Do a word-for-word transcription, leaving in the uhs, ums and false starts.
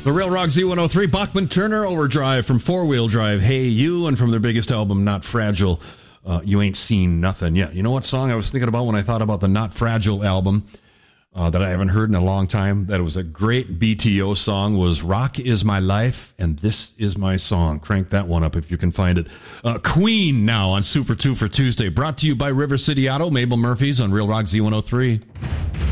The Real Rock Z one oh three, Bachman Turner Overdrive from Four Wheel Drive, Hey You, and from their biggest album, Not Fragile, uh, You Ain't Seen Nothing Yet. You know what song I was thinking about when I thought about the Not Fragile album uh, that I haven't heard in a long time? That it was a great B T O song, was Rock Is My Life, and This Is My Song. Crank that one up if you can find it. Uh, Queen now on Super two for Tuesday, brought to you by River City Auto, Mabel Murphy's on Real Rock Z one oh three.